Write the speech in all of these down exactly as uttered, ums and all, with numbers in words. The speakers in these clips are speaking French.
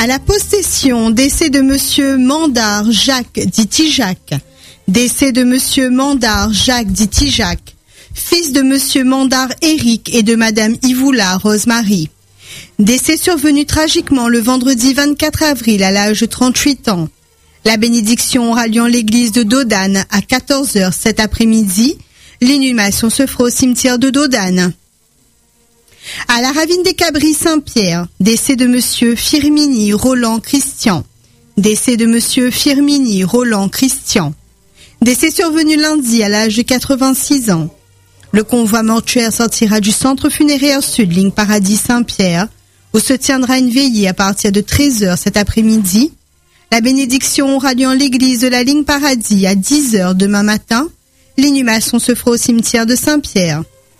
À la possession, décès de monsieur Mandard Jacques dit Tijac. Décès de monsieur Mandard Jacques dit Tijac. Fils de monsieur Mandard Éric et de madame Ivoula Rosemary. Décès survenu tragiquement le vendredi vingt-quatre avril à l'âge de trente-huit ans. La bénédiction aura lieu en l'église de Dodane à quatorze heures cet après-midi. L'inhumation se fera au cimetière de Dodane. À la ravine des Cabris Saint-Pierre, décès de monsieur Firmini Roland Christian. Décès de monsieur Firmini Roland Christian. Décès survenu lundi à l'âge de quatre-vingt-six ans. Le convoi mortuaire sortira du centre funéraire Sud, ligne Paradis Saint-Pierre, où se tiendra une veillée à partir de treize heures cet après-midi. La bénédiction aura lieu en l'église de la ligne Paradis à dix heures demain matin. L'inhumation se fera au cimetière de Saint-Pierre.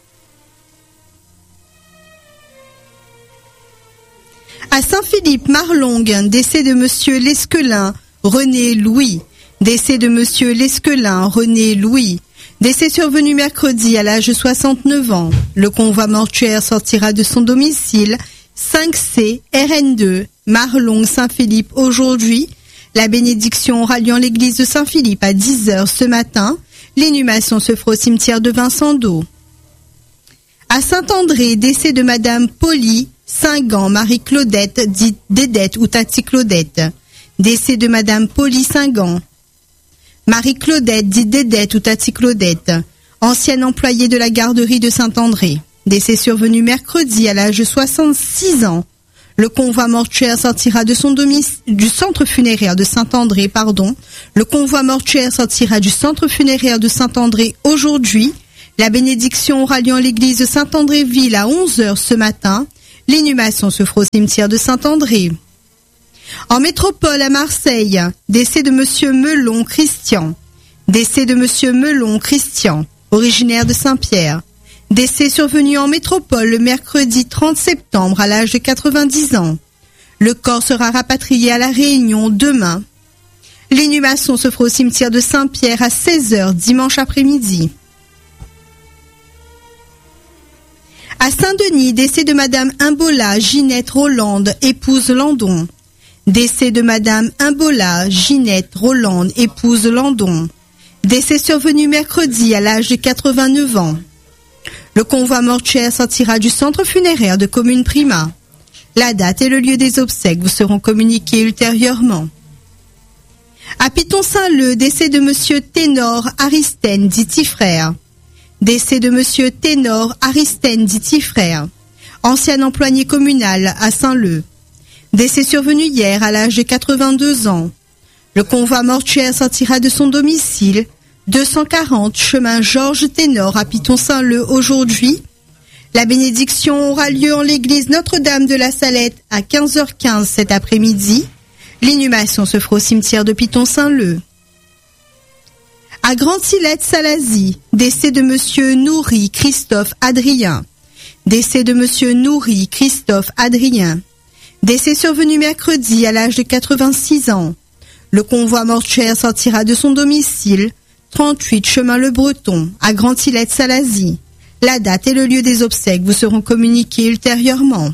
À Saint-Philippe-Marlongue, décès de monsieur Lesquelin René Louis. Décès de monsieur Lesquelin René Louis. Décès survenu mercredi à l'âge de soixante-neuf ans. Le convoi mortuaire sortira de son domicile cinq C R N deux Marlongue Saint-Philippe aujourd'hui. La bénédiction aura lieu en l'église de Saint-Philippe à dix heures ce matin. L'inhumation se fera au cimetière de Vincent d'Eau. À Saint-André, décès de madame Polly Saint-Gand Marie-Claudette dite Dédette ou Tati Claudette. Décès de madame Polly Saint-Gand Marie-Claudette dite Dédette ou Tati Claudette, ancienne employée de la garderie de Saint-André. Décès survenu mercredi à l'âge de soixante-six ans. Le convoi mortuaire sortira de son domicile, du centre funéraire de Saint-André, pardon. Le convoi mortuaire sortira du centre funéraire de Saint-André aujourd'hui. La bénédiction aura lieu en l'église de Saint-André-Ville à onze heures ce matin. L'inhumation se fera au cimetière de Saint-André. En métropole à Marseille, décès de monsieur Melon Christian. Décès de monsieur Melon Christian, originaire de Saint-Pierre. Décès survenu en métropole le mercredi trente septembre à l'âge de quatre-vingt-dix ans. Le corps sera rapatrié à La Réunion demain. L'inhumation se fera au cimetière de Saint-Pierre à seize heures dimanche après-midi. À Saint-Denis, décès de madame Imbola Ginette Rolande, épouse Landon. Décès de madame Imbola Ginette Rolande, épouse Landon. Décès survenu mercredi à l'âge de quatre-vingt-neuf ans. Le convoi mortuaire sortira du centre funéraire de Commune Prima. La date et le lieu des obsèques vous seront communiqués ultérieurement. À Piton-Saint-Leu, décès de monsieur Ténor Aristène dit Tifrère. Décès de monsieur Ténor Aristène dit Tifrère, ancien employé communal à Saint-Leu. Décès survenu hier à l'âge de quatre-vingt-deux ans. Le convoi mortuaire sortira de son domicile, deux cent quarante chemin Georges Ténor à Piton-Saint-Leu aujourd'hui. La bénédiction aura lieu en l'église Notre-Dame de la Salette à quinze heures quinze cet après-midi. L'inhumation se fera au cimetière de Piton-Saint-Leu. À Grand-Silette-Salazie, décès de monsieur Nourri Christophe Adrien. Décès de monsieur Nourri Christophe Adrien. Décès survenu mercredi à l'âge de quatre-vingt-six ans. Le convoi mortuaire sortira de son domicile, trente-huit chemin Le Breton, à Grand-Silette-Salazie. La date et le lieu des obsèques vous seront communiqués ultérieurement.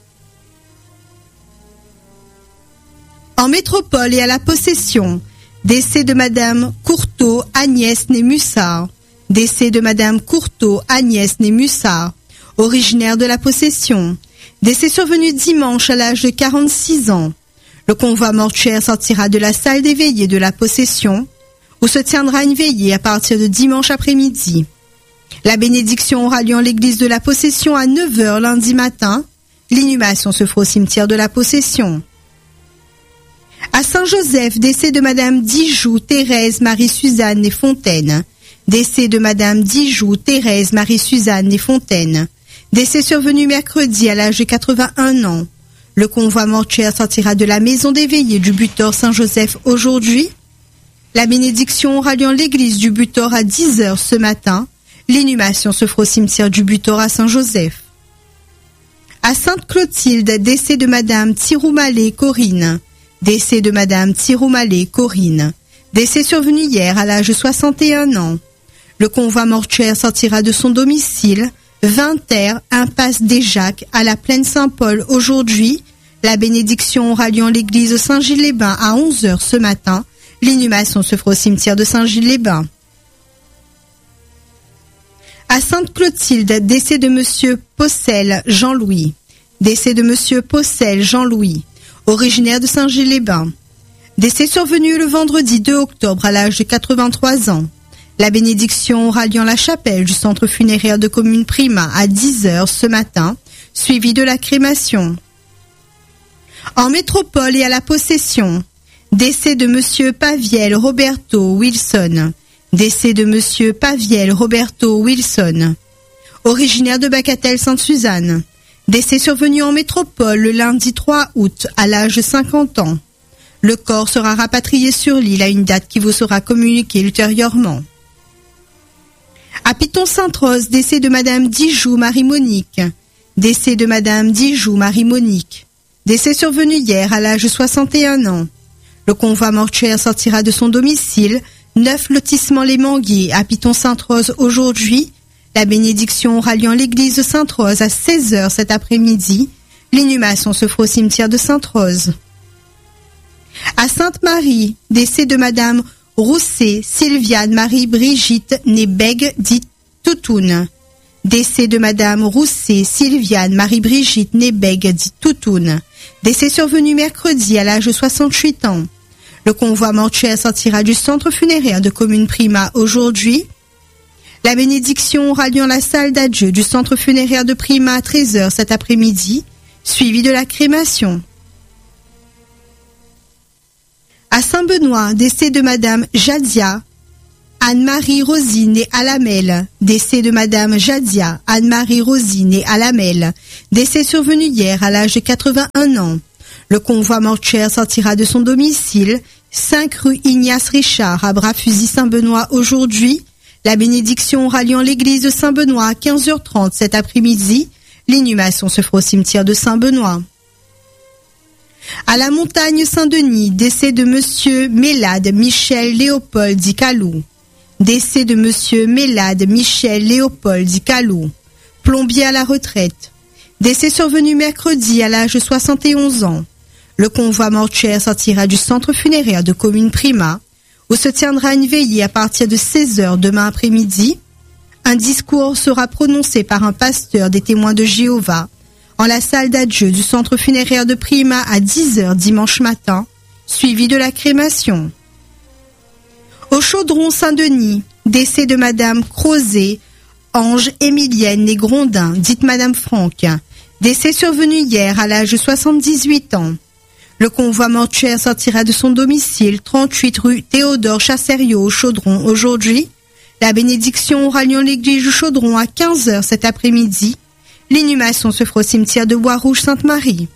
En métropole et à la possession, décès de madame Courteau Agnès Némussard. Décès de madame Courteau Agnès Némussard, originaire de la possession. Décès survenu dimanche à l'âge de quarante-six ans. Le convoi mortuaire sortira de la salle des veillées de la possession, où se tiendra une veillée à partir de dimanche après-midi. La bénédiction aura lieu en l'église de la possession à neuf heures lundi matin. L'inhumation se fera au cimetière de la possession. À Saint-Joseph, décès de madame Dijoux Thérèse Marie-Suzanne et Fontaine. Décès de madame Dijoux Thérèse Marie-Suzanne et Fontaine. Décès survenu mercredi à l'âge de quatre-vingt-un ans. Le convoi mortuaire sortira de la maison des veillées du Butor Saint-Joseph aujourd'hui. La bénédiction aura lieu en l'église du Butor à dix heures ce matin. L'inhumation se fera au cimetière du Butor à Saint-Joseph. À Sainte-Clotilde, décès de madame Thiroumalé Corinne. Décès de madame Thiroumalé Corinne. Décès survenu hier à l'âge de soixante et un ans. Le convoi mortuaire sortira de son domicile, vingt terres, impasse des Jacques, à la plaine Saint-Paul aujourd'hui. La bénédiction aura lieu en l'église Saint-Gilles-les-Bains à onze heures ce matin. L'inhumation se fera au cimetière de Saint-Gilles-les-Bains. À Sainte-Clotilde, décès de monsieur Possel Jean-Louis. Décès de monsieur Possel Jean-Louis, originaire de Saint-Gilles-les-Bains. Décès survenu le vendredi deux octobre à l'âge de quatre-vingt-trois ans. La bénédiction aura lieu en la chapelle du centre funéraire de commune Prima à dix heures ce matin, suivi de la crémation. En métropole et à la possession, décès de monsieur Paviel Roberto Wilson. Décès de monsieur Paviel Roberto Wilson, originaire de Bacatel-Sainte-Suzanne. Décès survenu en métropole le lundi trois août à l'âge de cinquante ans. Le corps sera rapatrié sur l'île à une date qui vous sera communiquée ultérieurement. À Piton-Sainte-Rose, décès de madame Dijoux Marie-Monique. Décès de madame Dijoux Marie-Monique. Décès survenu hier à l'âge de soixante et un ans. Le convoi mortuaire sortira de son domicile, neuf lotissement Les Manguiers à Piton-Sainte-Rose aujourd'hui. La bénédiction aura lieu en l'église de Sainte-Rose à seize heures cet après-midi. L'inhumation se fera au cimetière de Sainte-Rose. À Sainte-Marie, décès de madame Rousset Sylviane Marie-Brigitte née Bègue dit Toutoune. Décès de madame Rousset Sylviane Marie-Brigitte née Bègue dit Toutoune. Décès survenu mercredi à l'âge de soixante-huit ans. Le convoi mortuaire sortira du centre funéraire de commune Prima aujourd'hui. La bénédiction aura lieu en la salle d'adieu du centre funéraire de Prima à treize heures cet après-midi, suivi de la crémation. À Saint-Benoît, décès de madame Jadia Anne-Marie Rosine née Alamel. Décès de madame Jadia Anne-Marie Rosine née Alamel. Décès survenu hier à l'âge de quatre-vingt-un ans. Le convoi mortuaire sortira de son domicile, cinq rue Ignace Richard à Bras-Fusil-Saint-Benoît aujourd'hui. La bénédiction aura lieu en l'église de Saint-Benoît à quinze heures trente cet après-midi. L'inhumation se fera au cimetière de Saint-Benoît. À la montagne Saint-Denis, décès de monsieur Mélade Michel Léopold dit Calou. Décès de monsieur Mélade Michel Léopold dit Calou, plombier à la retraite. Décès survenu mercredi à l'âge de soixante et onze ans. Le convoi mortuaire sortira du centre funéraire de commune Prima, où se tiendra une veillée à partir de seize heures demain après-midi. Un discours sera prononcé par un pasteur des témoins de Jéhovah en la salle d'adieu du centre funéraire de Prima à dix heures dimanche matin, suivi de la crémation. Au Chaudron Saint-Denis, décès de madame Crozet, Ange Émilienne née Grondin, dite madame Franck. Décès survenu hier à l'âge de soixante-dix-huit ans. Le convoi mortuaire sortira de son domicile, trente-huit rue Théodore Chassériau au Chaudron aujourd'hui. La bénédiction aura lieu en l'église du Chaudron à quinze heures cet après-midi. L'inhumation se fera au cimetière de Bois-Rouge-Sainte-Marie.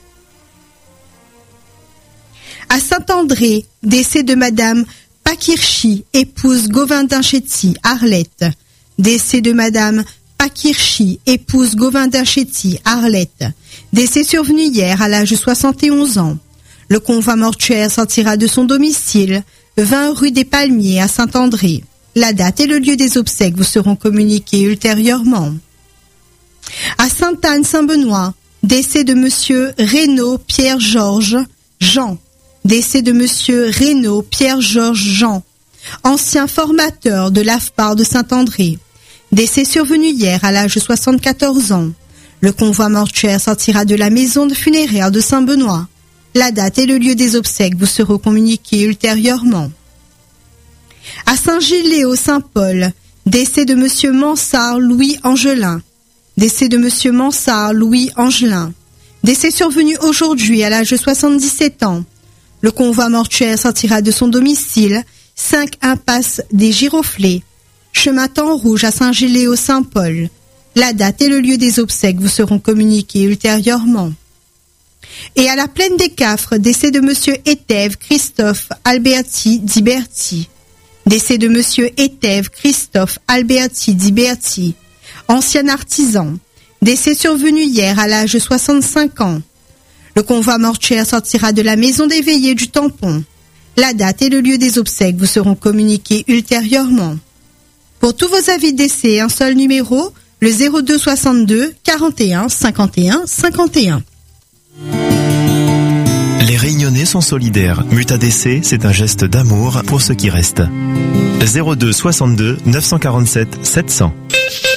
À Saint-André, décès de madame Pakirchi, épouse Govindin Chetty, Arlette. Décès de madame Pakirchi, épouse Govindin Chetty, Arlette. Décès survenu hier à l'âge de soixante et onze ans. Le convoi mortuaire sortira de son domicile, vingt rue des Palmiers à Saint-André. La date et le lieu des obsèques vous seront communiqués ultérieurement. À Sainte-Anne-Saint-Benoît, décès de monsieur Reynaud Pierre-Georges Jean. Décès de monsieur Reynaud Pierre-Georges Jean, ancien formateur de l'A F P A R de Saint-André. Décès survenu hier à l'âge de soixante-quatorze ans. Le convoi mortuaire sortira de la maison de funéraire de Saint-Benoît. La date et le lieu des obsèques vous seront communiqués ultérieurement. À Saint-Gilles-Léo-Saint-Paul, décès de monsieur Mansart Louis Angelin. Décès de monsieur Mansart Louis Angelin. Décès survenu aujourd'hui à l'âge de soixante-dix-sept ans. Le convoi mortuaire sortira de son domicile, cinq impasse des Giroflées, chemin Temps Rouge à Saint-Gilles-Léo-Saint-Paul. La date et le lieu des obsèques vous seront communiqués ultérieurement. Et à la plaine des Cafres, décès de monsieur Étève Christophe Alberti Diberti. Décès de monsieur Étève Christophe Alberti Diberti, ancien artisan. Décès survenu hier à l'âge de soixante-cinq ans. Le convoi mortuaire sortira de la maison des veillées du Tampon. La date et le lieu des obsèques vous seront communiqués ultérieurement. Pour tous vos avis de décès, un seul numéro, le zéro deux soixante-deux quarante et un cinquante et un cinquante et un. Lyonnais sont solidaires. Mutadc, c'est un geste d'amour pour ceux qui restent. zéro deux soixante-deux neuf cent quarante-sept sept cents.